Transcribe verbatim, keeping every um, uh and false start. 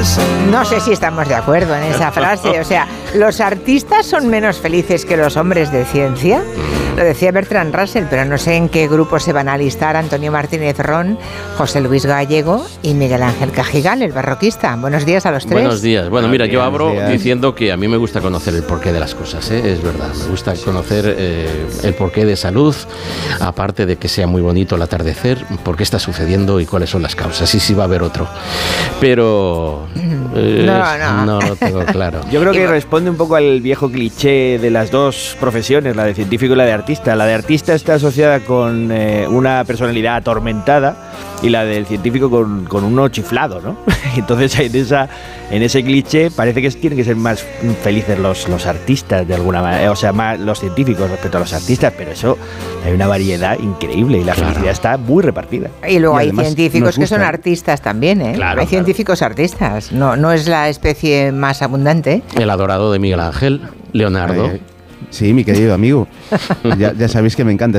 No sé si estamos de acuerdo en esa frase. O sea, ¿los artistas son menos felices que los hombres de ciencia? Lo decía Bertrand Russell, pero no sé en qué grupo se van a alistar Antonio Martínez Ron, José Luis Gallego y Miguel Ángel Cajigal, el barroquista. Buenos días a los tres. Buenos días. Bueno, mira, yo abro días. diciendo que a mí me gusta conocer el porqué de las cosas, ¿eh? Es verdad. Me gusta conocer eh, el porqué de salud, aparte de que sea muy bonito el atardecer, por qué está sucediendo y cuáles son las causas, y si va a haber otro. Pero eh, No, no. no lo tengo claro. Yo creo que responde un poco al viejo cliché de las dos profesiones, la de científico y la de artista. La de artista está asociada con eh, una personalidad atormentada y la del científico con, con uno chiflado, ¿no? Entonces en, esa, en ese cliché parece que tienen que ser más felices los, los artistas de alguna manera, o sea, más los científicos respecto a los artistas, pero eso hay una variedad increíble y la Claro. felicidad está muy repartida. Y luego Y hay además científicos nos que son gusta. artistas también, ¿eh? Claro, hay claro. científicos artistas. No, no es la especie más abundante. El adorado de Miguel Ángel, Leonardo. Ay, ay. Sí, mi querido amigo. Ya, ya sabéis que me encanta